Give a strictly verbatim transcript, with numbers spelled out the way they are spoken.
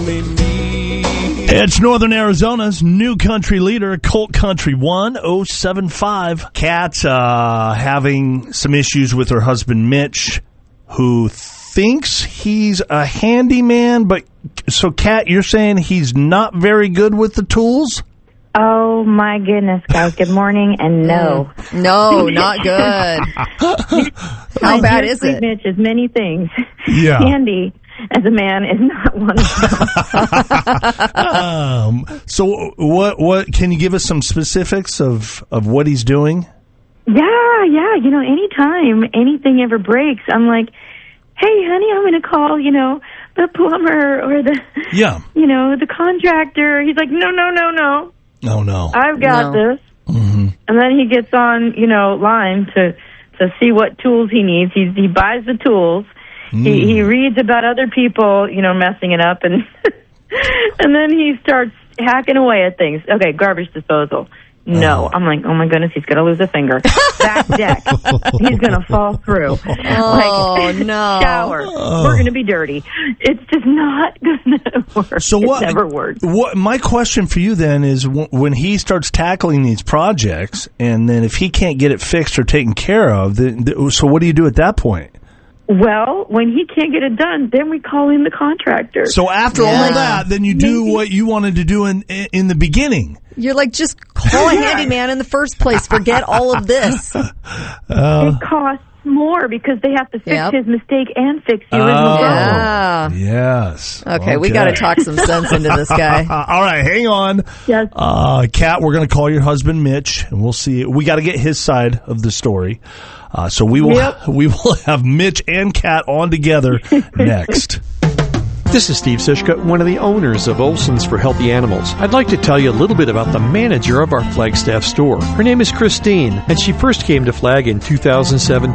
me me. It's Northern Arizona's new country leader, Colt Country one oh seven five. Kat uh, having some issues with her husband, Mitch, who thinks he's a handyman. But so, Kat, you're saying he's not very good with the tools? Oh, my goodness, guys. Good morning, and no. No, not good. How bad is it? Mitch is many things. Yeah. Handy as a man is not one of them. um, so what, what, can you give us some specifics of, of what he's doing? Yeah, yeah. You know, anytime anything ever breaks, I'm like, hey, honey, I'm going to call, you know, the plumber or the, yeah. you know, the contractor. He's like, no, no, no, no. Oh, no. I've got No. this. Mm-hmm. And then he gets on, you know, line to to see what tools he needs. He he buys the tools. Mm. He he reads about other people, you know, messing it up, and and then he starts hacking away at things. Okay, garbage disposal. No, Oh. I'm like, oh my goodness, he's gonna lose a finger. Back deck, he's gonna fall through. Oh, like, no. Shower, Oh. we're gonna be dirty. It's just not gonna work. So what? It never works. What? My question for you then is, w- when he starts tackling these projects, and then if he can't get it fixed or taken care of, then, th- so what do you do at that point? Well, when he can't get it done, then we call in the contractor. So after Yeah. all that, then you do Maybe. what you wanted to do in in the beginning. You're like, just call a handyman in the first place. Forget all of this. Uh, it costs more because they have to fix Yep. his mistake and fix the original Oh. problem. Yeah. yes. Okay, we got to talk some sense into this guy. Uh, all right, hang on. Yes. Uh, Kat, we're going to call your husband, Mitch, and we'll see. We got to get his side of the story. Uh, so we will Yep. we will have Mitch and Kat on together next. This is Steve Sischka, one of the owners of Olson's for Healthy Animals. I'd like to tell you a little bit about the manager of our Flagstaff store. Her name is Christine, and she first came to Flag in two thousand seven.